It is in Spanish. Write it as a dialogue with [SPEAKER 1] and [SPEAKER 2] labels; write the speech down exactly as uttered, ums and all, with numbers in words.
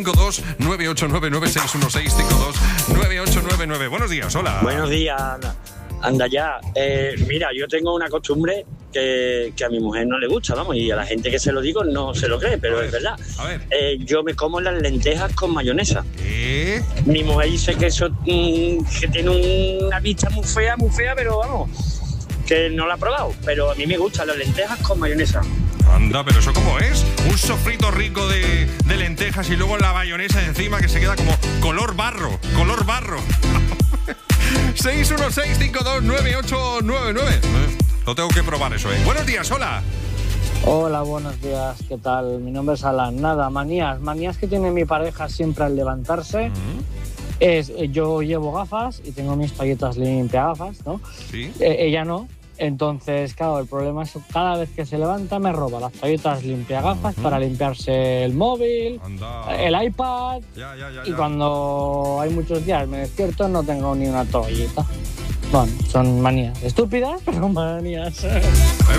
[SPEAKER 1] cinco dos nueve ocho nueve nueve seis uno seis cinco dos nueve ocho nueve nueve. Buenos días, hola.
[SPEAKER 2] Buenos días, anda, anda ya. Eh, mira, yo tengo una costumbre que, que a mi mujer no le gusta, vamos, y a la gente que se lo digo no se lo cree, pero
[SPEAKER 1] ver,
[SPEAKER 2] es verdad.
[SPEAKER 1] A ver.
[SPEAKER 2] Eh, yo me como las lentejas con mayonesa.
[SPEAKER 1] ¿Qué?
[SPEAKER 2] Mi mujer dice que eso mmm, que tiene una vista muy fea, muy fea, pero vamos, que no la ha probado. Pero a mí me gustan las lentejas con mayonesa.
[SPEAKER 1] Anda, pero ¿eso cómo es? Un sofrito rico de, de lentejas y luego la mayonesa encima que se queda como color barro, color barro. seis uno seis cinco dos nueve ocho nueve nueve. Lo tengo que probar eso, ¿eh? Buenos días, hola.
[SPEAKER 3] Hola, buenos días, ¿qué tal? Mi nombre es Alan. Nada, manías, manías que tiene mi pareja siempre al levantarse. Uh-huh. Es, eh, yo llevo gafas y tengo mis toallitas limpia gafas, ¿no?
[SPEAKER 1] Sí.
[SPEAKER 3] Eh, ella no. Entonces, claro, el problema es que cada vez que se levanta me roba las toallitas limpia gafas uh-huh. para limpiarse el móvil, Anda. el iPad.
[SPEAKER 1] Ya, ya, ya,
[SPEAKER 3] y
[SPEAKER 1] ya.
[SPEAKER 3] cuando hay muchos días me despierto no tengo ni una toallita. Bueno, son manías estúpidas, pero manías.